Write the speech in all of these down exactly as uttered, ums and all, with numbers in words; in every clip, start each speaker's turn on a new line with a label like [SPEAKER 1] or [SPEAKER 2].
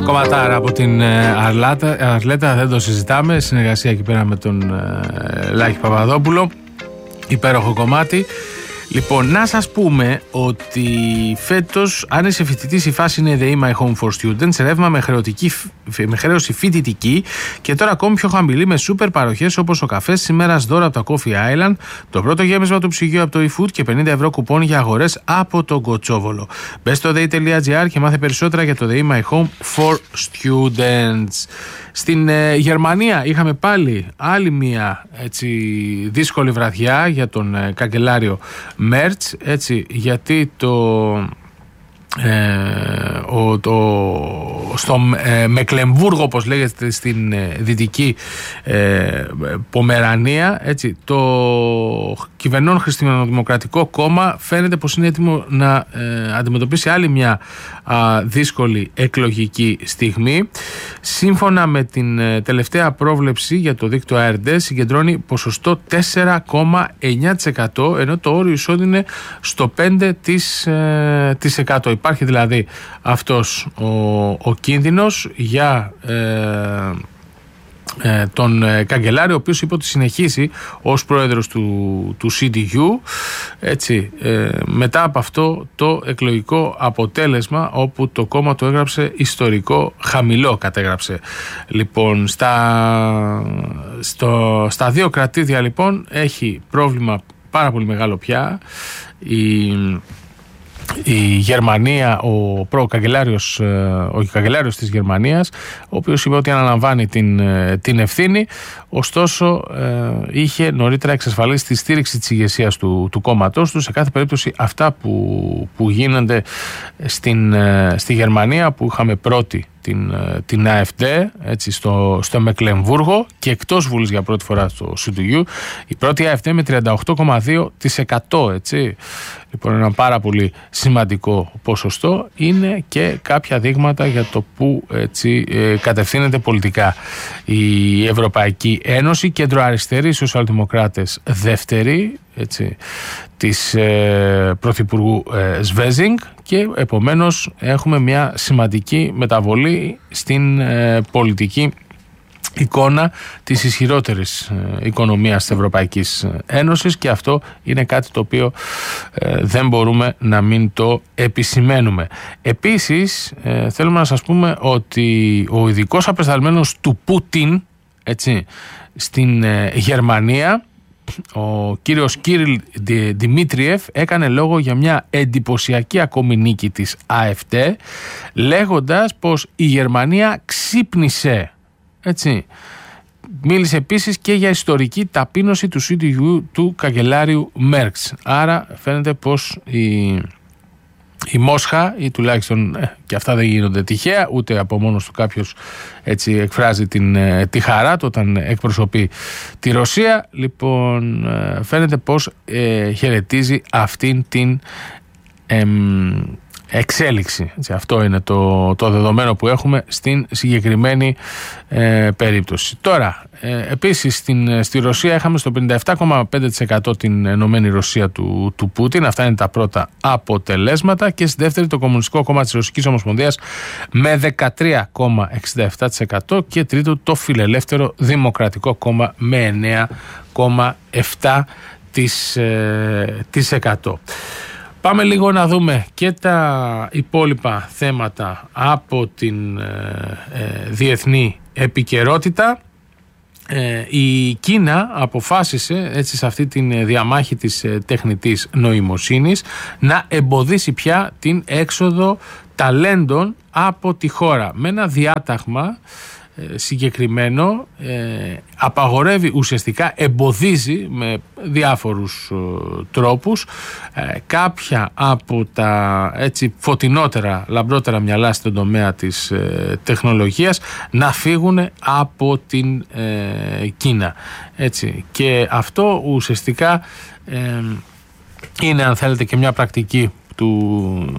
[SPEAKER 1] Κομματάρα από την Αρλάτα, Αρλέτα, δεν το συζητάμε. Συνεργασία εκεί πέρα με τον ε, Λάκη Παπαδόπουλο. Υπέροχο κομμάτι. Λοιπόν, να σας πούμε ότι φέτος, αν είσαι φοιτητής, η φάση είναι The My Home for Students, ρεύμα με, με χρέωση φοιτητική και τώρα ακόμη πιο χαμηλή με σούπερ παροχές όπως ο καφές σημέρας δώρα από τα Coffee Island, το πρώτο γέμισμα του ψυγείου από το eFood και πενήντα ευρώ κουπόνι για αγορές από τον Κοτσόβολο. Μπες στο day.gr και μάθε περισσότερα για το The My Home for Students. Στην ε, Γερμανία είχαμε πάλι άλλη μια έτσι, δύσκολη βραδιά για τον ε, καγκελάριο Μέρτς, έτσι, γιατί το, ε, ο, το, στο ε, Μεκλεμβούργο, όπως λέγεται στην ε, δυτική ε, Πομερανία, έτσι, το κυβερνών Χριστιανοδημοκρατικό Κόμμα φαίνεται πως είναι έτοιμο να ε, αντιμετωπίσει άλλη μια α, δύσκολη εκλογική στιγμή. Σύμφωνα με την ε, τελευταία πρόβλεψη για το δίκτυο έι αρ ντι, συγκεντρώνει ποσοστό τέσσερα κόμμα εννιά τοις εκατό, ενώ το όριο εισόδου είναι στο πέντε τοις εκατό. Υπάρχει δηλαδή αυτός ο, ο κίνδυνος για ε, ε, τον ε, καγκελάριο, ο οποίος είπε ότι συνεχίσει ως πρόεδρος του, του σι ντι γιου, έτσι, ε, μετά από αυτό το εκλογικό αποτέλεσμα, όπου το κόμμα του έγραψε ιστορικό χαμηλό, κατέγραψε. Λοιπόν, στα, στο, στα δύο κρατήδια λοιπόν έχει πρόβλημα πάρα πολύ μεγάλο πια η η Γερμανία, ο προ-καγκελάριος, ο καγκελάριος της Γερμανίας, ο οποίος είπε ότι αναλαμβάνει την, την ευθύνη, ωστόσο είχε νωρίτερα εξασφαλίσει τη στήριξη της ηγεσίας του, του κόμματός του. Σε κάθε περίπτωση αυτά που, που γίνονται στην, στη Γερμανία, που είχαμε πρώτη την, την AfD, έτσι, στο, στο Μεκλεμβούργο και εκτός Βουλής για πρώτη φορά στο σι ντι γιου, η πρώτη AfD με τριάντα οκτώ κόμμα δύο τοις εκατό, έτσι. Λοιπόν, ένα πάρα πολύ σημαντικό ποσοστό, είναι και κάποια δείγματα για το που, έτσι, ε, κατευθύνεται πολιτικά η Ευρωπαϊκή Ένωση. Κεντροαριστεροί σοσιαλδημοκράτες δεύτεροι, έτσι, της ε, Πρωθυπουργού ε, Σβέζινγκ, και επομένως έχουμε μια σημαντική μεταβολή στην ε, πολιτική εικόνα της ισχυρότερης ε, οικονομίας της Ευρωπαϊκής Ένωσης, και αυτό είναι κάτι το οποίο ε, δεν μπορούμε να μην το επισημαίνουμε. Επίσης ε, θέλουμε να σας πούμε ότι ο ειδικός απεσταλμένος του Πούτιν, έτσι, στην ε, Γερμανία, ο κύριος Κύριλ Δημήτριεφ, έκανε λόγο για μια εντυπωσιακή ακόμη νίκη της AfD, λέγοντας πως η Γερμανία ξύπνησε. Έτσι. Μίλησε επίσης και για ιστορική ταπείνωση του σι ντι γιου του καγκελάριου Μέρτς. Άρα φαίνεται πως η, η Μόσχα, ή τουλάχιστον ε, και αυτά δεν γίνονται τυχαία, ούτε από μόνος του κάποιος, έτσι, εκφράζει την, ε, τη χαρά του όταν εκπροσωπεί τη Ρωσία. Λοιπόν, ε, φαίνεται πως ε, χαιρετίζει αυτήν την ε, εξέλιξη. Έτσι, αυτό είναι το, το δεδομένο που έχουμε στην συγκεκριμένη ε, περίπτωση. Τώρα, ε, επίσης στην, στη Ρωσία είχαμε στο πενήντα επτά κόμμα πέντε τοις εκατό την Ενωμένη Ρωσία του, του Πούτιν. Αυτά είναι τα πρώτα αποτελέσματα. Και στη δεύτερη το Κομμουνιστικό Κόμμα της Ρωσικής Ομοσπονδίας με δεκατρία κόμμα εξήντα επτά τοις εκατό και τρίτο το Φιλελεύθερο Δημοκρατικό Κόμμα με εννέα κόμμα επτά τοις εκατό. Πάμε λίγο να δούμε και τα υπόλοιπα θέματα από την ε, ε, διεθνή επικαιρότητα. Ε, η Κίνα αποφάσισε, έτσι, σε αυτή τη διαμάχη της ε, τεχνητής νοημοσύνης, να εμποδίσει πια την έξοδο ταλέντων από τη χώρα με ένα διάταγμα συγκεκριμένο, ε, απαγορεύει, ουσιαστικά εμποδίζει με διάφορους ε, τρόπους ε, κάποια από τα, έτσι, φωτεινότερα, λαμπρότερα μυαλά στον τομέα της ε, τεχνολογίας να φύγουν από την ε, Κίνα, έτσι. Και αυτό ουσιαστικά ε, είναι, αν θέλετε, και μια πρακτική του,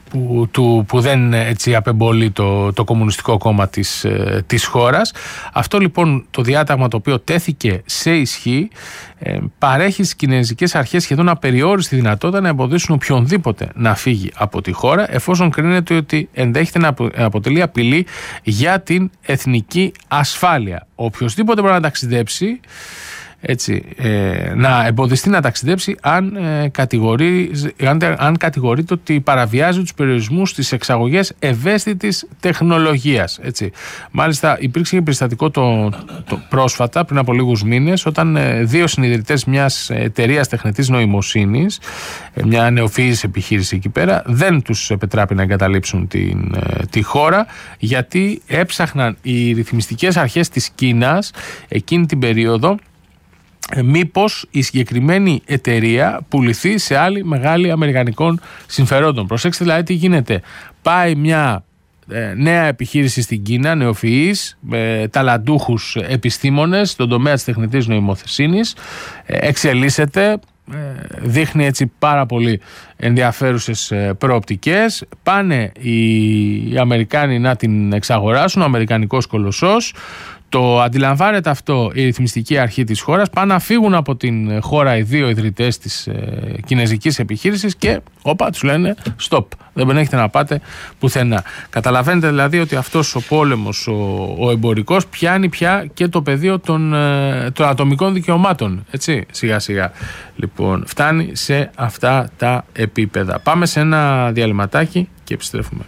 [SPEAKER 1] που, του, που δεν έτσι απεμπολεί το, το Κομμουνιστικό Κόμμα της, της χώρας. Αυτό λοιπόν το διάταγμα το οποίο τέθηκε σε ισχύ ε, παρέχει στις κινέζικες αρχές σχεδόν απεριόριστη δυνατότητα να εμποδίσουν οποιονδήποτε να φύγει από τη χώρα, εφόσον κρίνεται ότι ενδέχεται να αποτελεί απειλή για την εθνική ασφάλεια. Οποιοςδήποτε μπορεί να ταξιδέψει, έτσι, ε, να εμποδιστεί να ταξιδέψει αν, ε, κατηγορεί, αν, αν κατηγορείται ότι παραβιάζει τους περιορισμούς στις εξαγωγές ευαίσθητης τεχνολογίας. Έτσι. Μάλιστα υπήρξε και περιστατικό το, το πρόσφατα, πριν από λίγους μήνες, όταν ε, δύο συνιδρυτές μιας εταιρείας τεχνητής νοημοσύνης, ε, μια νεοφυής επιχείρηση εκεί πέρα, δεν τους επιτράπει να εγκαταλείψουν την, ε, τη χώρα, γιατί έψαχναν οι ρυθμιστικές αρχές της Κίνας εκείνη την περίοδο μήπως η συγκεκριμένη εταιρεία πουληθεί σε άλλη μεγάλη αμερικανικών συμφερόντων. Προσέξτε δηλαδή τι γίνεται. Πάει μια ε, νέα επιχείρηση στην Κίνα, νεοφυής, με ταλαντούχους επιστήμονες στον τομέα της τεχνητής νοημοσύνης, ε, εξελίσσεται, ε, δείχνει έτσι πάρα πολύ ενδιαφέρουσες ε, προοπτικές. Πάνε οι, οι Αμερικάνοι να την εξαγοράσουν, ο αμερικανικός κολοσσός. Το αντιλαμβάνεται αυτό η ρυθμιστική αρχή της χώρας. Πάνε να φύγουν από την χώρα οι δύο ιδρυτές της ε, κινέζικης επιχείρησης και όπα, τους λένε stop, δεν έχετε να πάτε πουθενά. Καταλαβαίνετε δηλαδή ότι αυτός ο πόλεμος, ο, ο εμπορικός, πιάνει πια και το πεδίο των, ε, των ατομικών δικαιωμάτων. Έτσι, σιγά σιγά. Λοιπόν, φτάνει σε αυτά τα επίπεδα. Πάμε σε ένα διαλυματάκι και επιστρέφουμε.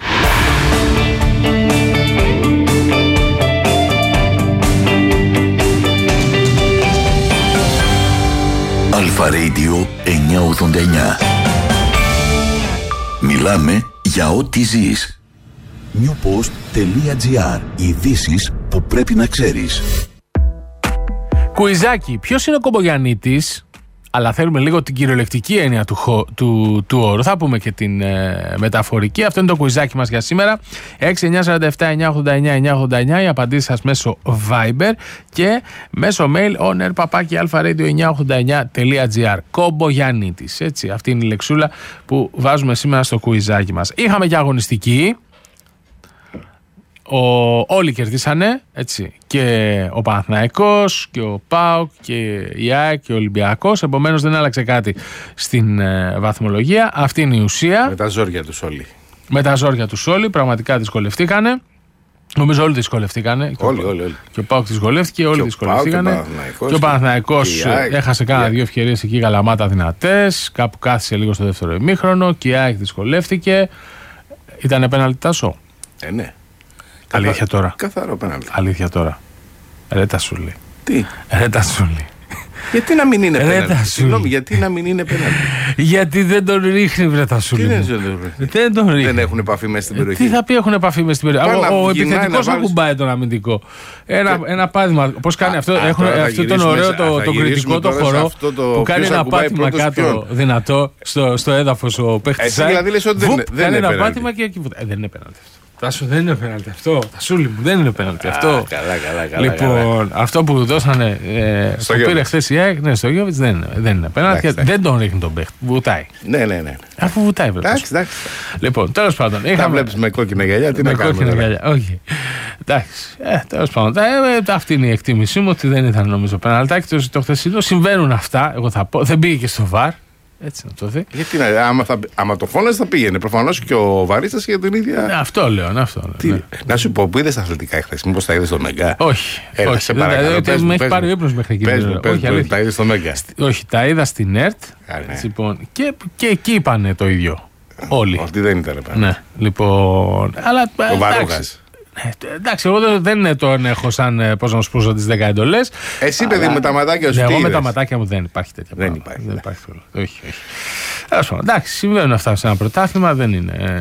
[SPEAKER 2] Αλφα Radio εννιακόσια ογδόντα εννιά. Μιλάμε για ό,τι ζεις. newpost.gr. Ειδήσεις που πρέπει να ξέρεις.
[SPEAKER 1] Κουιζάκι. Ποιος είναι ο Κομπογιαννίτης? Αλλά θέλουμε λίγο την κυριολεκτική έννοια του, του, του όρου. Θα πούμε και την ε, μεταφορική. Αυτό είναι το κουιζάκι μας για σήμερα. έξι εννιά τέσσερα επτά εννιά ογδόντα εννιά εννιά ογδόντα εννιά. Οι απαντήσεις σας μέσω Viber και μέσω mail on air παπάκι αλφα ρέιντιο εννιακόσια ογδόντα εννιά τελεία τζι άρ. Κομπογιαννίτης. Έτσι, αυτή είναι η λεξούλα που βάζουμε σήμερα στο κουιζάκι μας. Είχαμε και αγωνιστική. Ο, όλοι κερδίσανε, έτσι, και ο Παναθηναϊκός και ο ΠΑΟΚ και η ΑΕΚ και ο Ολυμπιακός, επομένως δεν άλλαξε κάτι στην ε, βαθμολογία. Αυτή είναι η ουσία.
[SPEAKER 3] Με τα ζόρια τους όλοι.
[SPEAKER 1] Με τα ζόρια τους όλοι, πραγματικά δυσκολευτήκανε. Νομίζω όλοι δυσκολευτήκανε.
[SPEAKER 3] Όλοι, όλοι, όλοι.
[SPEAKER 1] Και ο ΠΑΟΚ δυσκολεύτηκε, όλοι δυσκολευτήκανε. Και ο Παναθηναϊκός έχασε κάνα yeah. δύο ευκαιρίες εκεί, γαλαμάτα δυνατές. Κάπου κάθισε λίγο στο δεύτερο ημίχρονο. Και η ΑΕΚ δυσκολεύτηκε. Ήτανε πέναλτι, Τάσο?
[SPEAKER 3] Ε, ναι.
[SPEAKER 1] Αλήθεια τώρα.
[SPEAKER 3] Καθαρό πέναλτι.
[SPEAKER 1] Αλήθεια τώρα. Ρε Τασούλη.
[SPEAKER 3] Τι?
[SPEAKER 1] Ρε Τασούλη.
[SPEAKER 3] Γιατί να μην είναι πέναλτι? Συγγνώμη, γιατί να μην είναι πέναλτι?
[SPEAKER 1] Γιατί δεν τον ρίχνει, βρε Τασούλη.
[SPEAKER 3] Τι δεν,
[SPEAKER 1] δεν τον ρίχνει.
[SPEAKER 3] Δεν έχουν επαφή μέσα στην περιοχή.
[SPEAKER 1] Τι θα πει έχουν επαφή μέσα στην περιοχή? Ο, ο επιθετικός να κουμπάει τον αμυντικό. Ένα, και... ένα πάτημα. Πώς κάνει α, αυτό? Α, έχουν αυτό τον ωραίο, το, το κριτικό το χορό το, που κάνει ένα πάτημα κάτω δυνατό στο έδαφος ο παίχτης.
[SPEAKER 3] Εσύ δηλαδή λες ότι δεν είναι
[SPEAKER 1] ένα πάτημα και εκεί. Δεν είναι πέναλτι. Τάσο, δεν είναι πέναλτι αυτό. Τασούλη μου, δεν είναι πέναλτι αυτό.
[SPEAKER 3] Καλά, καλά, καλά.
[SPEAKER 1] Λοιπόν, καλά. Αυτό που δώσανε. Ε, στο πήρε χθες η ΑΕΚ, ναι, στο Γιώβιτς δεν είναι, δεν είναι πέναλτι. Δεν τον ρίχνει τον παίχτη. Βουτάει.
[SPEAKER 3] Ναι, ναι, ναι.
[SPEAKER 1] Αφού βουτάει, βέβαια.
[SPEAKER 3] Εντάξει, εντάξει.
[SPEAKER 1] Λοιπόν, τέλος πάντων.
[SPEAKER 3] Θα βλέπεις με κόκκινα γυαλιά, τι να κάνουμε.
[SPEAKER 1] Με κόκκινα γυαλιά, όχι. Εντάξει. Ε, τέλος πάντων. Ε, αυτή είναι η εκτίμησή μου ότι δεν ήταν νομίζω πέναλτάκι. Το, το χθεσινό συμβαίνουν αυτά. Εγώ θα πω. Δεν πήγε και στο βαρ. Έτσι να το δει.
[SPEAKER 3] Γιατί να, άμα, θα, άμα το φώναζε θα πήγαινε. Προφανώς και ο Βαρίστας για την ίδια.
[SPEAKER 1] Ναι, αυτό λέω. Ναι, αυτό, ναι.
[SPEAKER 3] Τι, να σου πω, που είδες τα αθλητικά χθες? Μήπως τα είδες στο Μέγκα?
[SPEAKER 1] Όχι.
[SPEAKER 3] Έλα,
[SPEAKER 1] όχι.
[SPEAKER 3] Σε παρακαλώ.
[SPEAKER 1] Δηλαδή, με έχει πάρει ο ύπνος μέχρι εκεί.
[SPEAKER 3] Πες μου, πες μου, τα είδες στο Μέγκα?
[SPEAKER 1] Όχι, τα είδα στην ΕΡΤ.
[SPEAKER 3] Ναι.
[SPEAKER 1] Λοιπόν, και, και εκεί είπανε το ίδιο. Όλοι.
[SPEAKER 3] Αυτή δεν ήταν πάνω.
[SPEAKER 1] Ναι, λοιπόν. Αλλά,
[SPEAKER 3] ο Βαρούγας.
[SPEAKER 1] Ε, εντάξει, εγώ δεν τον έχω σαν, πώς να σου πω, τις δέκα εντολές.
[SPEAKER 3] Εσύ, παιδί, με τα ματάκια σου.
[SPEAKER 1] Ναι, εγώ με τα ματάκια μου δεν υπάρχει τέτοια
[SPEAKER 3] δεν
[SPEAKER 1] πράγμα.
[SPEAKER 3] υπάρχει.
[SPEAKER 1] Δεν υπάρχει. Όχι, όχι. Ας πούμε, εντάξει, συμβαίνουν αυτά σε ένα πρωτάθλημα, δεν είναι. Ε,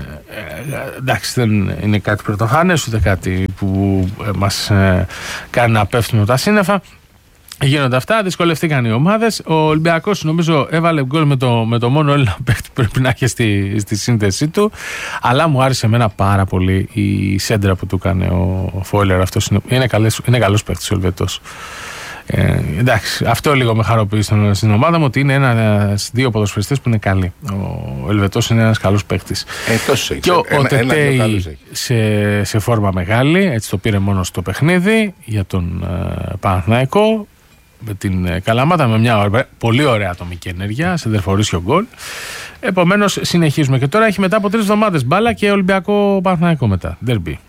[SPEAKER 1] ε, εντάξει, δεν είναι κάτι πρωτοφανές, ούτε κάτι που ε, μας ε, κάνει να πέφτουμε τα σύννεφα. Γίνονται αυτά, δυσκολευτήκαν οι ομάδες. Ο Ολυμπιακός νομίζω έβαλε γκολ με το, με το μόνο Έλληνα παίκτη που πρέπει να έχει στη, στη σύνθεσή του. Αλλά μου άρεσε εμένα πάρα πολύ η σέντρα που του έκανε ο Φόιλερ. Αυτός είναι, είναι, καλές, είναι καλός παίκτης ο Ελβετός. Ε, εντάξει, αυτό λίγο με χαροποιεί στην ομάδα μου, ότι είναι ένα, δύο ποδοσφαιριστές που είναι καλοί. Ο Ελβετός είναι ένας καλός παίκτης.
[SPEAKER 3] Ε, τόσο έχει.
[SPEAKER 1] Και ο,
[SPEAKER 3] ένα,
[SPEAKER 1] ο Τετέι σε, σε φόρμα μεγάλη, έτσι το πήρε μόνο στο παιχνίδι για τον ε, Παναθηναϊκό. Με την ε, Καλαμάτα, με μια ωραία, πολύ ωραία ατομική ενέργεια, σε δερφορίσιο γκολ. Επομένως, συνεχίζουμε. Και τώρα έχει μετά από τρεις εβδομάδες μπάλα και Ολυμπιακό Παναθηναϊκό μετά. Ντερμπι.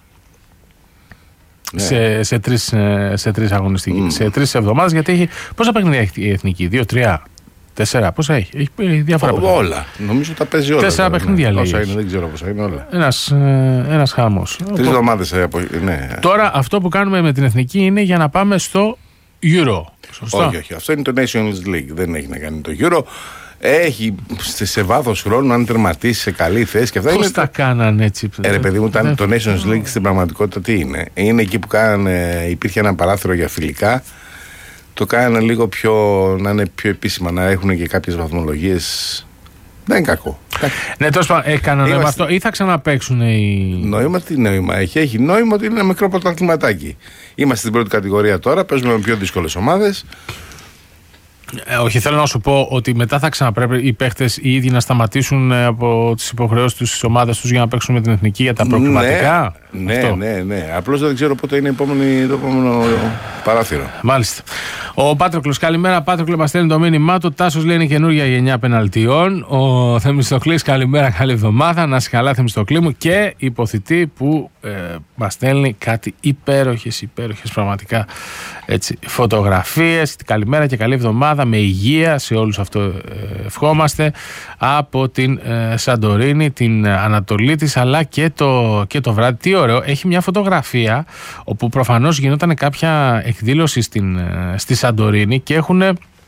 [SPEAKER 1] Ναι. Σε, σε, τρεις, σε τρεις αγωνιστικές, mm. σε τρεις εβδομάδες, γιατί έχει. Πόσα παιχνίδια έχει η Εθνική, δύο, τρία, τέσσερα, πόσα έχει. Έχει διάφορα παιχνίδια.
[SPEAKER 3] Όλα. Νομίζω τα παίζει όλα.
[SPEAKER 1] Τέσσερα παιχνίδια λέει.
[SPEAKER 3] Πόσα είναι, δεν ξέρω πόσα είναι όλα.
[SPEAKER 1] Ένας, ένας χαμός.
[SPEAKER 3] Τρεις εβδομάδες. Ναι.
[SPEAKER 1] Τώρα αυτό που κάνουμε με την Εθνική είναι για να πάμε στο Euro. Σωστά.
[SPEAKER 3] Όχι, όχι. Αυτό είναι το Nations League. Δεν έχει να κάνει το Euro. Έχει σε βάθος χρόνου, αν τερματίσει σε καλή θέση και αυτά.
[SPEAKER 1] Πώς
[SPEAKER 3] είναι...
[SPEAKER 1] τα κάνανε έτσι.
[SPEAKER 3] Ε, ρε παιδί μου, ήταν το Nations League στην πραγματικότητα τι είναι. Είναι εκεί που κάνανε, υπήρχε ένα παράθυρο για φιλικά. Το κάνανε λίγο πιο, να είναι πιο επίσημα, να έχουν και κάποιες βαθμολογίες. Δεν είναι κακό.
[SPEAKER 1] Ναι, τόσο πάντων, έκαναν Είμαστε... αυτό ή θα ξαναπαίξουν οι.
[SPEAKER 3] Νόημα, τι νόημα έχει. Έχει νόημα ότι είναι ένα μικρό πρωταθληματάκι. Είμαστε στην πρώτη κατηγορία τώρα, παίζουμε με πιο δύσκολες ομάδες.
[SPEAKER 1] Ε, όχι, θέλω να σου πω ότι μετά θα ξαναπρέπει οι παίχτες οι ίδιοι να σταματήσουν από τις υποχρεώσεις τους στις ομάδες τους για να παίξουν με την Εθνική για τα προκριματικά.
[SPEAKER 3] Ναι, ναι, ναι, ναι. Απλώς δεν ξέρω πότε είναι επόμενη, το επόμενο παράθυρο.
[SPEAKER 1] Μάλιστα. Ο Πάτροκλος, καλημέρα. Πάτροκλο, μας στέλνει το μήνυμά του. Τάσος λέει είναι καινούργια γενιά πεναλτιών. Ο Θεμιστοκλής, καλημέρα, καλή εβδομάδα. Να είσαι καλά, Θεμιστοκλή μου. Και υποθητή που ε, μας στέλνει κάτι υπέροχες, υπέροχες πραγματικά έτσι, φωτογραφίες. Καλημέρα και καλή εβδομάδα με υγεία σε όλους, αυτό ε, ευχόμαστε. Από την ε, Σαντορίνη, την Ανατολή της, αλλά και το, και το βράδυ. Τι ωραίο, έχει μια φωτογραφία όπου προφανώς γινόταν κάποια εκδήλωση στην, στη Σαντορίνη και έχουν,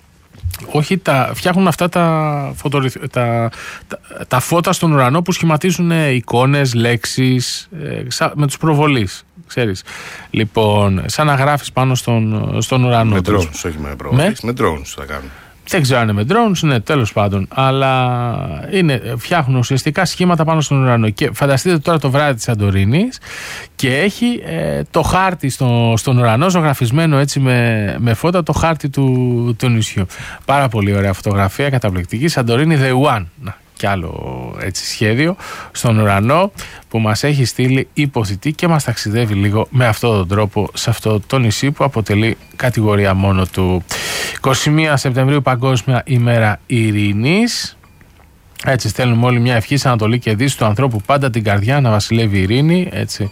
[SPEAKER 1] όχι τα, φτιάχνουν αυτά τα, φωτορυθ, τα, τα, τα φώτα στον ουρανό που σχηματίζουν εικόνες, λέξεις ε, με τους προβολείς, ξέρεις. Λοιπόν, σαν να γράφεις πάνω στον, στον ουρανό.
[SPEAKER 3] Με drones, όχι με προβολείς, με, με drones θα κάνουν.
[SPEAKER 1] Δεν ξέρω αν είναι με drones, ναι, τέλος πάντων. Αλλά είναι, φτιάχνουν ουσιαστικά σχήματα πάνω στον ουρανό. Και φανταστείτε τώρα το βράδυ της Σαντορίνης και έχει ε, το χάρτη στο, στον ουρανό, ζωγραφισμένο έτσι με, με φώτα, το χάρτη του, του νησιού. Πάρα πολύ ωραία φωτογραφία, καταπληκτική. Σαντορίνη The One. Να, κι άλλο έτσι σχέδιο στον ουρανό που μας έχει στείλει υποθητή και μας ταξιδεύει λίγο με αυτόν τον τρόπο σε αυτό το νησί που αποτελεί κατηγορία μόνο του. είκοσι μία Σεπτεμβρίου, Παγκόσμια ημέρα ειρήνης. Έτσι στέλνουμε όλοι μια ευχή Ανατολή και Δύση του ανθρώπου πάντα την καρδιά να βασιλεύει η ειρήνη, έτσι,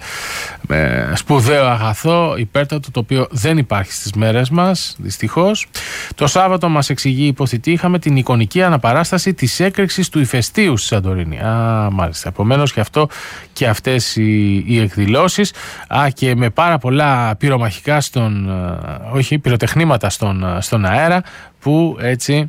[SPEAKER 1] με σπουδαίο αγαθό, υπέρτατο, το οποίο δεν υπάρχει στις μέρες μας, δυστυχώς. Το Σάββατο μας εξηγεί η υποθητή, είχαμε την εικονική αναπαράσταση της έκρηξης του ηφαιστείου στη Σαντορίνη. Α, μάλιστα. Επομένως και αυτό και αυτές οι, οι εκδηλώσεις. Α, και με πάρα πολλά πυρομαχικά στον, όχι, πυροτεχνήματα στον, στον αέρα που έτσι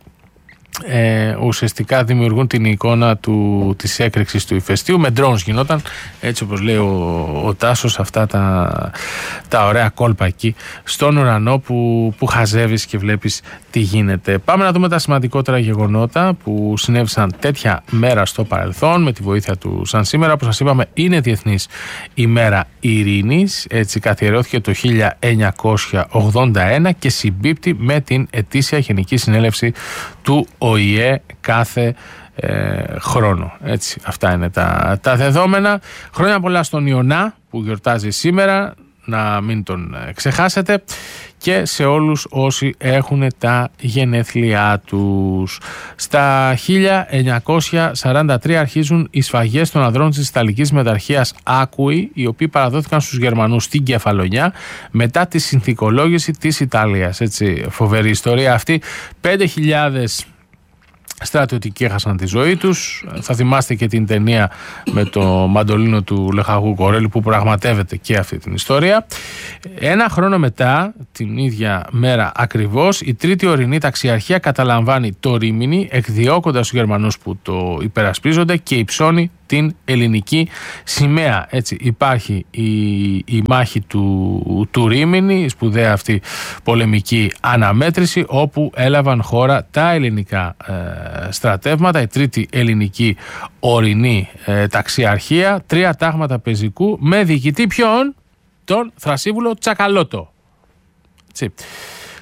[SPEAKER 1] Ε, ουσιαστικά δημιουργούν την εικόνα του, της έκρηξης του ηφαιστείου. Με drones γινόταν, έτσι όπως λέει ο, ο Τάσος, αυτά τα, τα ωραία κόλπα εκεί στον ουρανό που, που χαζεύεις και βλέπεις τι γίνεται. Πάμε να δούμε τα σημαντικότερα γεγονότα που συνέβησαν τέτοια μέρα στο παρελθόν με τη βοήθεια του σαν σήμερα. Όπως σας είπαμε, είναι Διεθνής ημέρα ειρήνης, έτσι καθιερώθηκε το χίλια εννιακόσια ογδόντα ένα και συμπίπτει με την ετήσια Γενική Συνέλευση του Ο Η Ε κάθε ε, χρόνο. Έτσι, αυτά είναι τα, τα δεδομένα. Χρόνια πολλά στον Ιωνά που γιορτάζει σήμερα, να μην τον ξεχάσετε, και σε όλους όσοι έχουν τα γενέθλιά τους. Στα χίλια εννιακόσια σαράντα τρία αρχίζουν οι σφαγές των ανδρών της Ιταλικής Μεταρχίας Άκουη, οι οποίοι παραδόθηκαν στους Γερμανούς στην Κεφαλονιά μετά τη συνθηκολόγηση της Ιταλίας. Έτσι, φοβερή ιστορία αυτή. πέντε χιλιάδες στρατιωτικοί έχασαν τη ζωή τους. Θα θυμάστε και την ταινία με το μαντολίνο του Λεχαγού Κορέλη που πραγματεύεται και αυτή την ιστορία. Ένα χρόνο μετά, την ίδια μέρα ακριβώς, η τρίτη ορεινή ταξιαρχία καταλαμβάνει το Ρήμινι, εκδιώκοντας τους Γερμανούς που το υπερασπίζονται και υψώνει την ελληνική σημαία. Έτσι υπάρχει η, η μάχη του, του Ρήμινι, η σπουδαία αυτή πολεμική αναμέτρηση, όπου έλαβαν χώρα τα ελληνικά ε, στρατεύματα, η τρίτη ελληνική ορεινή ε, ταξιαρχία, τρία τάγματα πεζικού με διοικητή ποιον? Τον Θρασίβουλο Τσακαλώτο. Έτσι.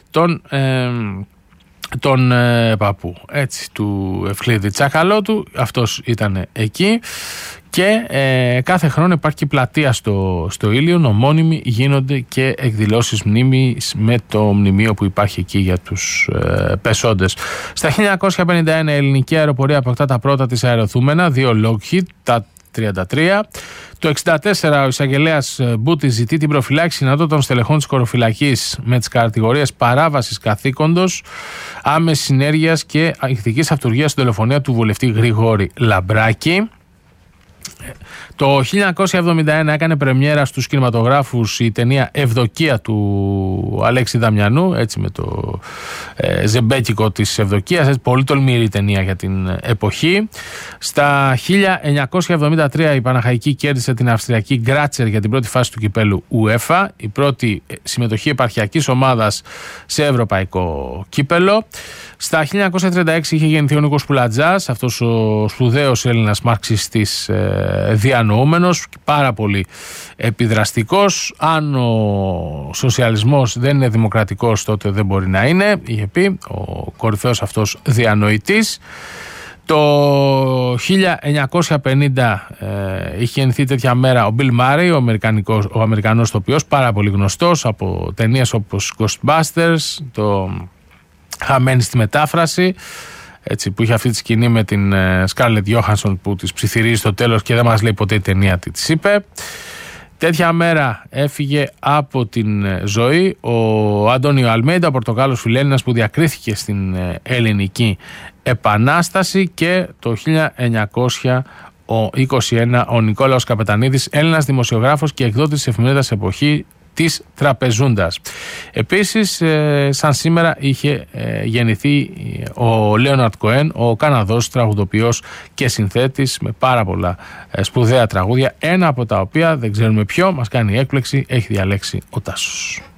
[SPEAKER 1] τον, ε, τον ε, παππού, έτσι, του Ευκλήδη Τσακαλώτου. Αυτός ήταν εκεί. Και ε, κάθε χρόνο υπάρχει πλατεία στο, στο Ήλιον, ομώνυμη, γίνονται και εκδηλώσεις μνήμης με το μνημείο που υπάρχει εκεί για τους ε, πεσόντες. Στα χίλια εννιακόσια πενήντα ένα η ελληνική αεροπορία αποκτά τα πρώτα της αεροθούμενα, δύο Lockheed, τα τριάντα τρία. Το εξήντα τέσσερα ο εισαγγελέας Μπούτης ζητεί την προφυλάξη συναντών των στελεχών της χωροφυλακής με τις κατηγορίες παράβασης καθήκοντος, άμεσης συνέργειας και ηθικής αυτουργίας στην δολοφονία του βουλευτή Γρηγόρη Λαμπράκη. Το χίλια εννιακόσια εβδομήντα ένα έκανε πρεμιέρα στους κινηματογράφους η ταινία Ευδοκία του Αλέξη Δαμιανού, έτσι με το ε, ζεμπέκικο της Ευδοκίας, έτσι, πολύ τολμηρή ταινία για την εποχή. Στα χίλια εννιακόσια εβδομήντα τρία η Παναχαϊκή κέρδισε την Αυστριακή Γκράτσερ για την πρώτη φάση του κυπέλου UEFA, η πρώτη συμμετοχή επαρχιακής ομάδας σε ευρωπαϊκό κύπελο. Στα χίλια εννιακόσια τριάντα έξι είχε γεννηθεί ο Νίκος Πουλατζάς, αυτός ο σπουδαίος Έλληνας μαρξιστής ε, διανοούμενος, πάρα πολύ επιδραστικός. Αν ο σοσιαλισμός δεν είναι δημοκρατικός, τότε δεν μπορεί να είναι, είχε πει ο κορυφαίος αυτός διανοητής. Το χίλια εννιακόσια πενήντα ε, είχε γεννηθεί τέτοια μέρα ο Μπιλ Μάρεϊ, ο, Αμερικανικός, ο Αμερικανός τοπιός, πάρα πολύ γνωστός από ταινίες όπως Ghostbusters, το Χαμένη στη μετάφραση, έτσι, που είχε αυτή τη σκηνή με την Σκάρλετ Γιόχανσον που της ψιθυρίζει στο τέλος και δεν μας λέει ποτέ η ταινία τι της είπε. Τέτοια μέρα έφυγε από την ζωή ο Αντώνιο Αλμέιντα, ο Πορτογάλος φιλέλληνας που διακρίθηκε στην Ελληνική Επανάσταση, και το χίλια εννιακόσια είκοσι ένα ο Νικόλαος Καπετανίδης, Έλληνας δημοσιογράφος και εκδότης της εφημερίδας Εποχή της Τραπεζούντας. Επίσης, ε, σαν σήμερα είχε ε, γεννηθεί ο Λέοναρντ Κοέν, ο Καναδός τραγουδοποιός και συνθέτης με πάρα πολλά ε, σπουδαία τραγούδια, ένα από τα οποία, δεν ξέρουμε ποιο, μας κάνει έκπληξη, έχει διαλέξει ο Τάσος.